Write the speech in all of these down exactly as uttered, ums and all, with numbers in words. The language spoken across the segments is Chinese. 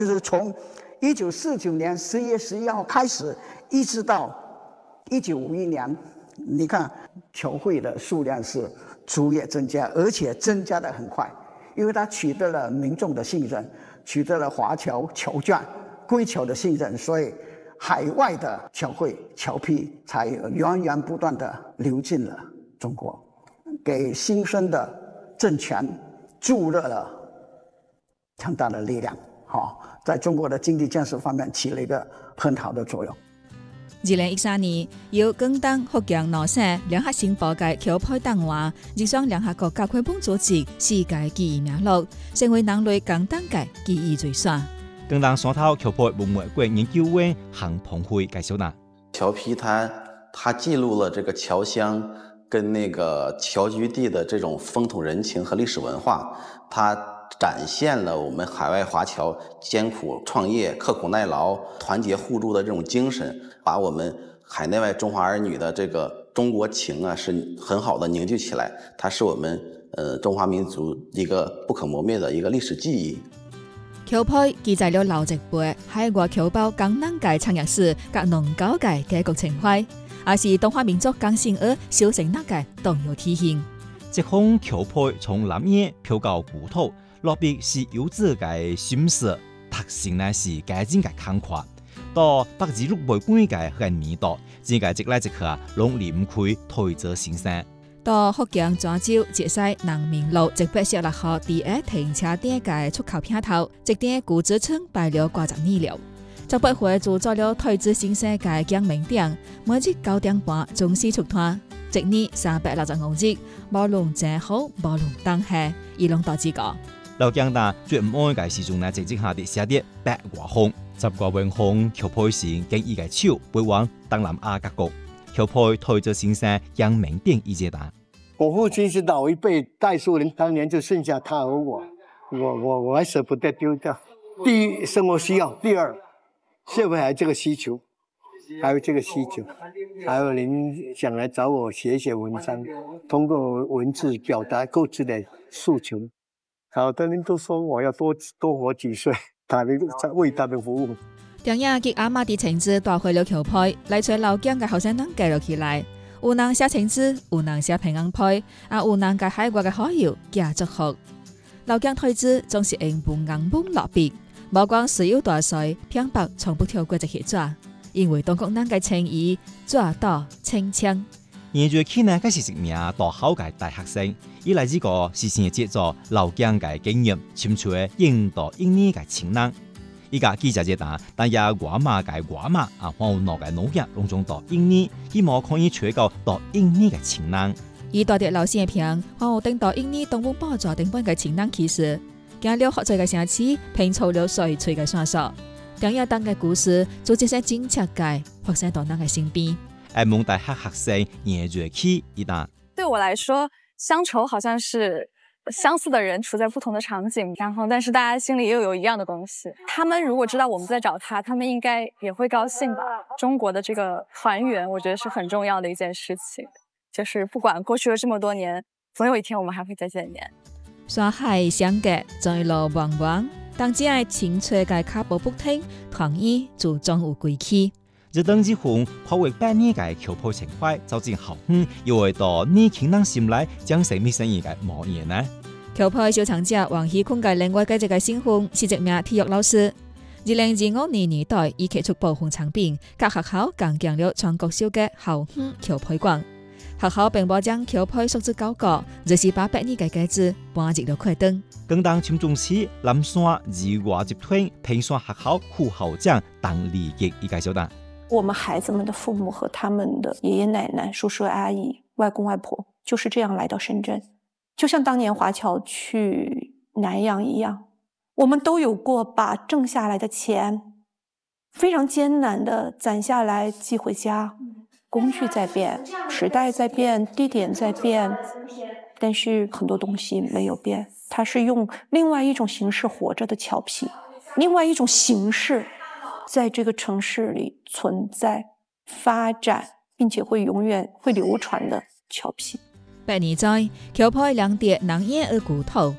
就是从一九四九年十一月十一号开始，一直到一九五一年，你看侨会的数量是逐月增加，而且增加的很快，因为它取得了民众的信任，取得了华侨侨眷归侨的信任，所以海外的侨会侨批才源源不断的流进了中国，给新生的政权注入了强大的力量，好，在中国的经济建设方面起了一个很好的作用。 二零一三年，由广東福建羅省聯合新報嘅僑配黨話，日雙聯合國教會本組織世界記憶名錄，成為人類共同嘅記憶最山。 廣東山頭僑配文物館研究院韓鵬輝介紹啦， 僑批它它記錄了這個僑鄉跟那個僑居地的這種風土人情和歷史文化，它展現了我們海外華僑艱苦創業、刻苦耐勞、團結互助的這種精神，把我們海內外中華兒女的這個中國情啊，是很好的凝聚起來。它是我們呃中華民族一個不可磨滅的一個歷史記憶。 僑配記載了老一輩海外僑胞工人界產業史及農耕界嘅國情懷，也是中華民族更新而修成那嘅重要體現。 這項僑配從南野飄到古土，落筆是有志嘅心思，特性呢是改進嘅看法。到百二六百幾嘅嘅年代，只嘅即來即去啊，攏離唔開台州先生。 到福建泉州接西南明路一百十六號第一停車店嘅出口片頭，這店古職稱擺了掛十年了。這筆會做咗了台州先生嘅鏡名店，每日九點半準時出攤。一年三百六十五日，無論正好，無論當下，伊攏到自個。 老江大最唔愛嘅時陣呢，直接下啲寫啲百華紅，十個文紅僑配時經伊嘅手背往東南亞各國。僑配台州先生鏡名店一節單。 我父親是老一輩代書人，當年就剩下他和我，我我我還捨不得丟掉。第一，生活需要；第二，社會還有這個需求，還有這個需求，還有人想來找我寫寫文章，通過文字表達各自的訴求。好多人都說我要多多活幾歲，他們在為他們服務。 電影及阿媽的情節帶回了僑配，來隨老蔣嘅後生人記錄起來。有人寫情節，有人寫平安配，啊有人嘅海外嘅好友寄祝福。老蔣台詞總是用本硬本落筆，無光水有大水，偏白從不跳過這些紙，因為中國人嘅情誼紙到清清。 研究起呢，嗰是一名大考嘅大學生，伊來呢個是先接咗老蔣嘅經驗，簽出印度印尼嘅情人。依家記者接答，但也外馬嘅外馬啊，還有內嘅農業攏種到印尼，希望可以找到到印尼嘅情人。 伊帶啲老先平，還有等到印尼東部寶座頂本嘅情人其實，經了學者嘅城市拼湊了水吹嘅線索，電影當嘅故事做這些精彩嘅發生到人嘅身邊。 愛蒙大學學生研究起一答。 對我來說，鄉愁好像是相似的人處在不同的場景，然後但是大家心裡又有一樣的東西。他們如果知道我們在找他，他們應該也會高興吧。中國的這個團圓，我覺得是很重要的一件事情。就是不管過去了這麼多年，總有一天我們還會再見面。 山海相隔，在路茫茫，當只係青翠嘅腳步不停，團圓就總有歸期。 日當之後，跨越百年嘅僑配情懷，走進後院，又會到年輕人心內將生命生意嘅模樣呢？ 僑配收藏者黃喜坤嘅另外嘅一個新婚是一名體育老師。二零二五年年代，伊開出部分產品，各學校更建了全國性嘅後院僑配館。學校並冇將僑配束之高閣，就是把百年嘅價值搬入了開燈。 更當群眾市南山二華集團平山學校副校長鄧立傑伊介紹道。 我們孩子們的父母和他們的爺爺奶奶、叔叔阿姨、外公外婆就是這樣來到深圳，就像當年華僑去南洋一樣，我們都有過把掙下來的錢非常艱難的攢下來寄回家。工具在變，時代在變，地點在變，但是很多東西沒有變，它是用另外一種形式活着的僑批，另外一種形式在這個城市裡存在、發展，並且會永遠會流傳的僑批。 百年在僑配兩地南野而古土，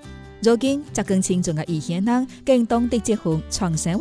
如今，則更青春嘅異鄉人，更當地結婚創生。